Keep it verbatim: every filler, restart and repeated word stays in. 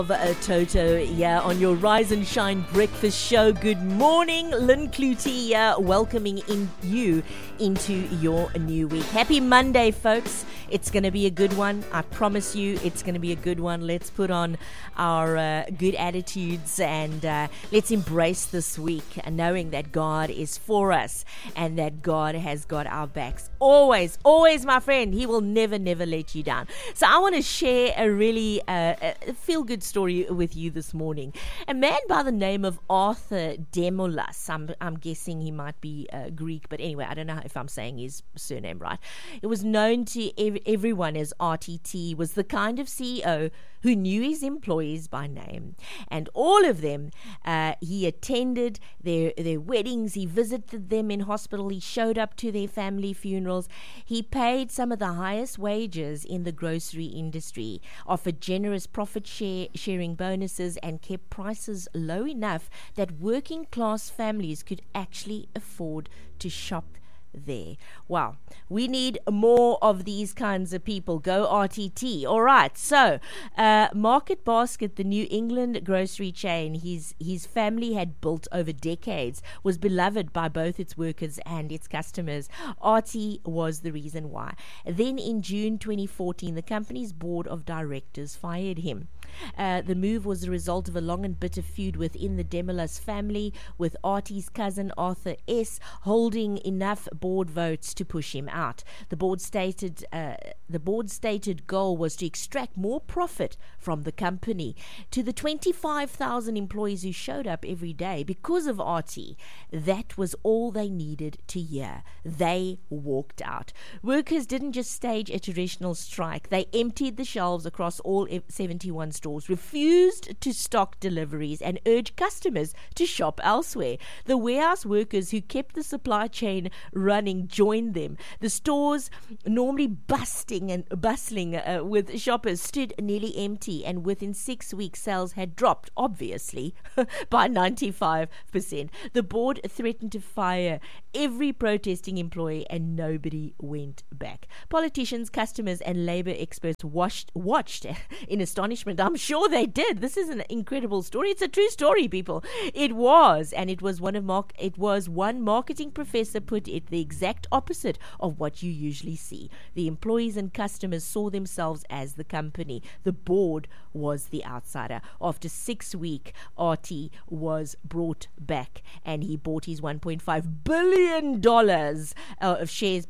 Of uh, Toto, yeah, on your Rise and Shine Breakfast Show. Good morning, Lynn Cloutier here, welcoming in you into your new week. Happy Monday, folks. It's going to be a good one. I promise you it's going to be a good one. Let's put on our uh, good attitudes and uh, let's embrace this week, knowing that God is for us and that God has got our backs. Always, always, my friend. He will never, never let you down. So I want to share a really uh, a feel-good story with you this morning. A man by the name of Arthur Demoulas, I'm, I'm guessing he might be uh, Greek, but anyway, I don't know if I'm saying his surname right. It was known to ev- everyone as R T T, was the kind of C E O who knew his employees by name, and all of them, uh, he attended their, their weddings, he visited them in hospital, he showed up to their family funerals, he paid some of the highest wages in the grocery industry, offered generous profit share sharing bonuses, and kept prices low enough that working class families could actually afford to shop there. Wow, we need more of these kinds of people. Go R T T. All right, so uh, Market Basket, the New England grocery chain his his family had built over decades, was beloved by both its workers and its customers. R T was the reason why. Then in June twenty fourteen, the company's board of directors fired him. Uh, the move was the result of a long and bitter feud within the Demoulas family, with R T's cousin Arthur S. holding enough board votes to push him out. The board stated uh, the board stated goal was to extract more profit from the company. To the twenty-five thousand employees who showed up every day because of R T, that was all they needed to hear. They walked out. Workers didn't just stage a traditional strike. They emptied the shelves across all seventy-one stores, refused to stock deliveries, and urged customers to shop elsewhere. The warehouse workers who kept the supply chain running joined them. The stores, normally busting and bustling uh, with shoppers, stood nearly empty, and within six weeks sales had dropped, obviously, by ninety-five percent. The board threatened to fire every protesting employee, and nobody went back. Politicians, customers, and labor experts watched, watched in astonishment. I'm sure they did. This is an incredible story. It's a true story, people. It was, and it was one of mar- it was one marketing professor put it the exact opposite of what you usually see. The employees and customers saw themselves as the company. The board was the outsider. After six weeks, R T was brought back, and he bought his one point five billion dollars uh, of shares